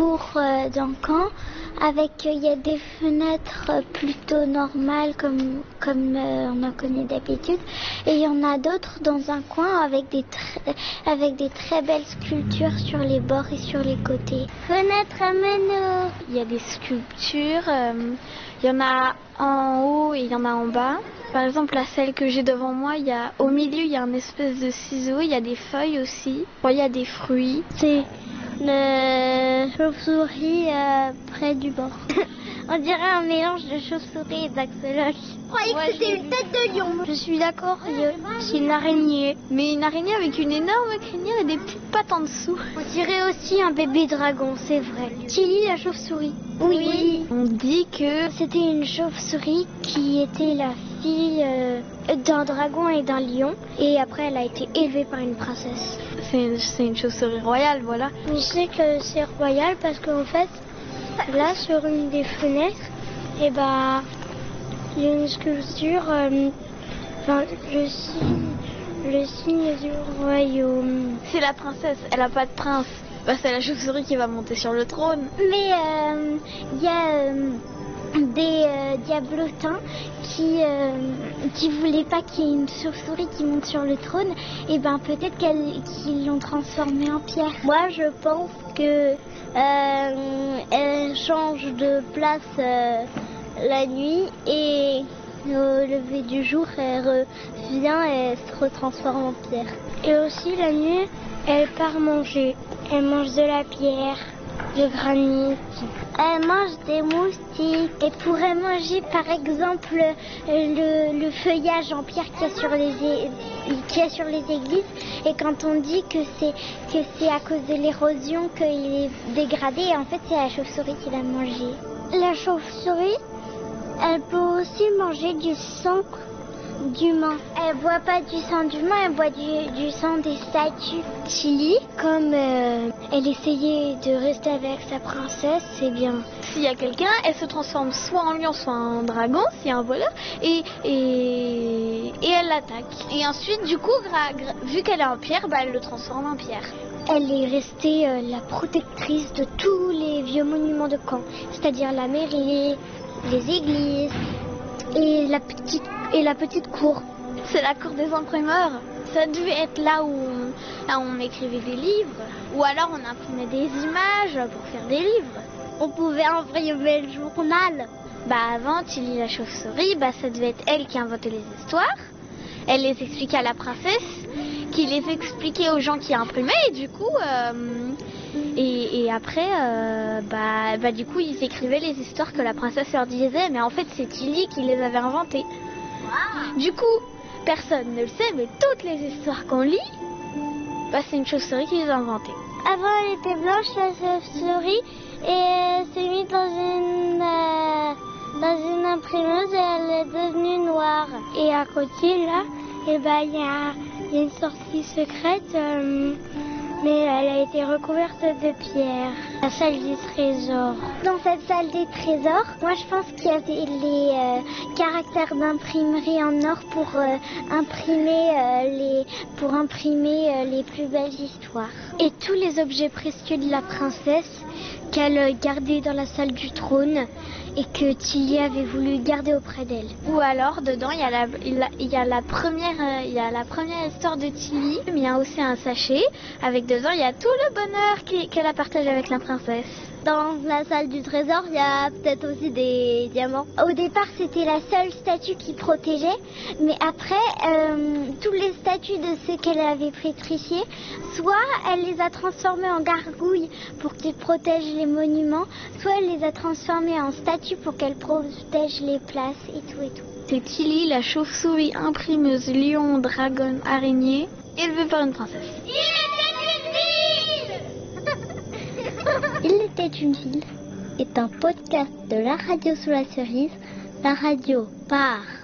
cour d'un camp avec il y a des fenêtres plutôt normales comme on en connaît d'habitude, et il y en a d'autres dans un coin avec des très belles sculptures sur les bords et sur les côtés. Fenêtre à Mano. Il y a des sculptures, il y en a en haut et il y en a en bas. Par exemple, celle que j'ai devant moi, au milieu, il y a une espèce de ciseau, il y a des feuilles aussi, il y a des fruits. C'est le chauve-souris près du bord. On dirait un mélange de chauve-souris et d'axolote. Je croyais que c'était une tête de lion. Je suis d'accord, c'est une araignée. Mais une araignée avec une énorme crinière et des petites pattes en dessous. On dirait aussi un bébé dragon, c'est vrai. Tilly la chauve-souris. Oui. On dit que c'était une chauve-souris qui était la fille d'un dragon et d'un lion. Et après, elle a été élevée par une princesse. C'est une chauve-souris royale, voilà. Je sais que c'est royal parce qu'en fait, là, sur une des fenêtres, il y a une sculpture, le signe du royaume. C'est la princesse, elle n'a pas de prince. C'est la chauve-souris qui va monter sur le trône. Mais il y a des diablotins qui voulaient pas qu'il y ait une chauve-souris qui monte sur le trône. Et peut-être qu'ils l'ont transformée en pierre. Moi, je pense que elle change de place la nuit et au lever du jour, elle revient et se retransforme en pierre. Et aussi la nuit, elle part manger. Elle mange de la pierre, du granit. Elle mange des moustiques. Elle pourrait manger par exemple le feuillage en pierre qu'il y a sur les églises. Et quand on dit que c'est à cause de l'érosion qu'il est dégradé, en fait c'est la chauve-souris qui l'a mangé. La chauve-souris, elle peut aussi manger du sang d'humain. Elle boit pas du sang d'humain, elle boit du sang des statues. Tilly, comme elle essayait de rester avec sa princesse, c'est bien. S'il y a quelqu'un, elle se transforme soit en lion, soit en dragon, s'il y a un voleur, et elle l'attaque. Et ensuite, du coup, vu qu'elle est en pierre, elle le transforme en pierre. Elle est restée la protectrice de tous les vieux monuments de Caen, c'est-à-dire la mairie, les églises et la petite cour. C'est la cour des imprimeurs. Ça devait être là où on écrivait des livres, ou alors on imprimait des images pour faire des livres. On pouvait imprimer le journal. Avant, Tilly la chauve-souris, ça devait être elle qui inventait les histoires. Elle les expliquait à la princesse, qui les expliquait aux gens qui imprimaient, et du coup, après, du coup, ils écrivaient les histoires que la princesse leur disait, mais en fait, c'est Tilly qui les avait inventées. Wow. Du coup, personne ne le sait, mais toutes les histoires qu'on lit, c'est une chauve-souris qui les a inventées. Avant, elle était blanche, la chauve-souris, et elle s'est mise dans une imprimeuse et elle est devenue noire. Et à côté, là, il y a une sortie secrète, mais elle a été recouverte de pierre. La salle des trésors. Dans cette salle des trésors, moi je pense qu'il y avait les caractères d'imprimerie en or pour imprimer les plus belles histoires. Et tous les objets précieux de la princesse qu'elle gardait dans la salle du trône et que Tilly avait voulu garder auprès d'elle. Ou alors, dedans, il y a la première histoire de Tilly, mais il y a aussi un sachet avec dedans, il y a tout le bonheur qu'elle a partagé avec la princesse. Dans la salle du trésor, il y a peut-être aussi des diamants. Au départ, c'était la seule statue qui protégeait, mais après, toutes les statues de ceux qu'elle avait pétrifiés, soit elle les a transformées en gargouilles pour qu'elles protègent les monuments, soit elle les a transformées en statues pour qu'elles protègent les places et tout et tout. C'est Tilly, la chauve-souris imprimeuse lion, dragon, araignée, élevée par une princesse. Il était une ville est un podcast de la radio sous la cerise, la radio par